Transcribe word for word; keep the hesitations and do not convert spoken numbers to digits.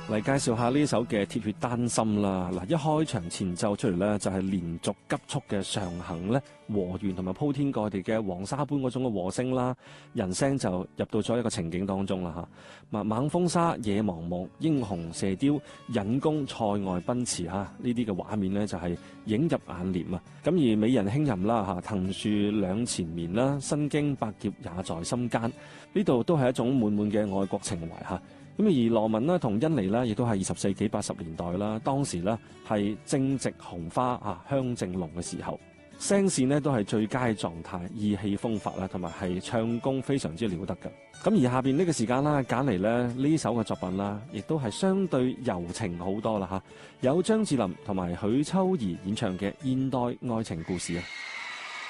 嚟介紹下呢首嘅《鐵血丹心》啦。嗱，一開場前奏出嚟呢，就係連續急速嘅上行咧，和弦同埋鋪天蓋地嘅黃沙般嗰種嘅和聲啦，人聲就入到咗一個情景當中啦嚇。猛風沙、野茫茫、英雄射雕、引弓塞外奔馳嚇，呢啲嘅畫面呢，就係映入眼簾啊。咁而美人輕吟啦嚇，藤樹兩纏綿啦，身經百劫也在心間，呢度都係一種滿滿嘅愛國情懷嚇。咁而羅文啦同甄妮啦，亦都係二十世紀八十年代啦，當時呢係正值紅花啊香正濃嘅時候，聲線呢都係最佳狀態，意氣風發啦，同埋係唱功非常之了得㗎。咁而下邊呢個時間啦，揀嚟咧呢首嘅作品啦，亦都係相對柔情好多啦嚇，有張智霖同埋許秋怡演唱嘅現代愛情故事啊。